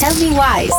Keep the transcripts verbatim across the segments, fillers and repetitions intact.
Tell Me Wise.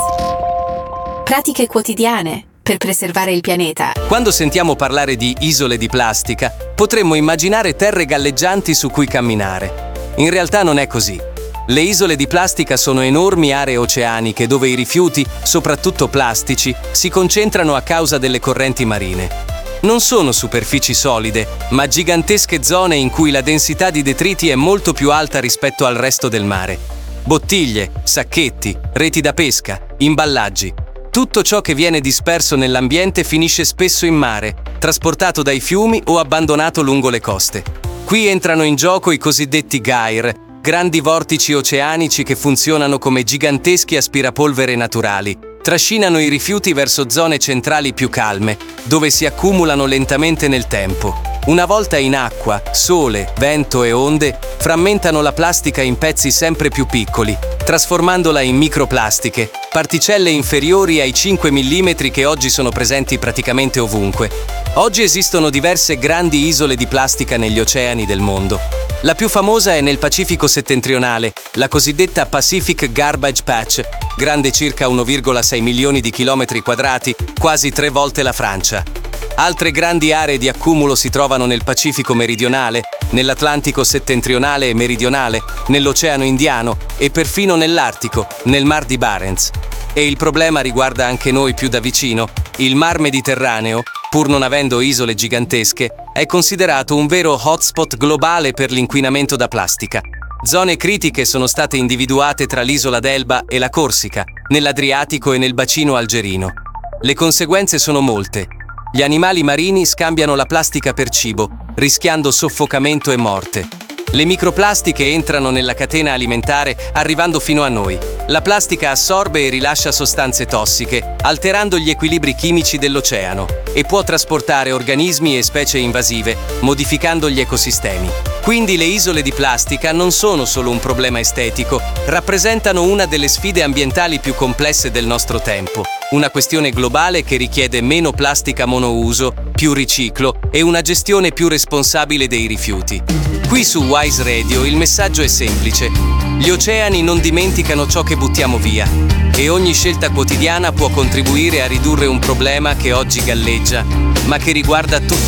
Pratiche quotidiane per preservare il pianeta. Quando sentiamo parlare di isole di plastica, potremmo immaginare terre galleggianti su cui camminare. In realtà non è così. Le isole di plastica sono enormi aree oceaniche dove i rifiuti, soprattutto plastici, si concentrano a causa delle correnti marine. Non sono superfici solide, ma gigantesche zone in cui la densità di detriti è molto più alta rispetto al resto del mare. Bottiglie, sacchetti, reti da pesca, imballaggi. Tutto ciò che viene disperso nell'ambiente finisce spesso in mare, trasportato dai fiumi o abbandonato lungo le coste. Qui entrano in gioco i cosiddetti gyre, grandi vortici oceanici che funzionano come giganteschi aspirapolvere naturali. Trascinano i rifiuti verso zone centrali più calme, dove si accumulano lentamente nel tempo. Una volta in acqua, sole, vento e onde frammentano la plastica in pezzi sempre più piccoli, trasformandola in microplastiche, particelle inferiori ai cinque millimetri che oggi sono presenti praticamente ovunque. Oggi esistono diverse grandi isole di plastica negli oceani del mondo. La più famosa è nel Pacifico settentrionale, la cosiddetta Pacific Garbage Patch, grande circa uno virgola sei milioni di chilometri quadrati, quasi tre volte la Francia. Altre grandi aree di accumulo si trovano nel Pacifico meridionale, nell'Atlantico settentrionale e meridionale, nell'Oceano Indiano e perfino nell'Artico, nel Mar di Barents. E il problema riguarda anche noi più da vicino. Il Mar Mediterraneo, pur non avendo isole gigantesche, è considerato un vero hotspot globale per l'inquinamento da plastica. Zone critiche sono state individuate tra l'isola d'Elba e la Corsica, nell'Adriatico e nel bacino algerino. Le conseguenze sono molte. Gli animali marini scambiano la plastica per cibo, rischiando soffocamento e morte. Le microplastiche entrano nella catena alimentare arrivando fino a noi. La plastica assorbe e rilascia sostanze tossiche, alterando gli equilibri chimici dell'oceano, e può trasportare organismi e specie invasive, modificando gli ecosistemi. Quindi le isole di plastica non sono solo un problema estetico, rappresentano una delle sfide ambientali più complesse del nostro tempo. Una questione globale che richiede meno plastica monouso, più riciclo e una gestione più responsabile dei rifiuti. Qui su Wise Radio il messaggio è semplice. Gli oceani non dimenticano ciò che buttiamo via e ogni scelta quotidiana può contribuire a ridurre un problema che oggi galleggia, ma che riguarda tutti